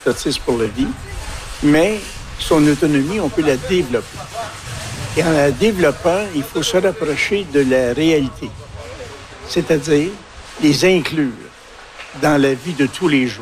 autiste pour la vie, mais son autonomie, on peut la développer. Et en la développant, il faut se rapprocher de la réalité, c'est-à-dire les inclure dans la vie de tous les jours.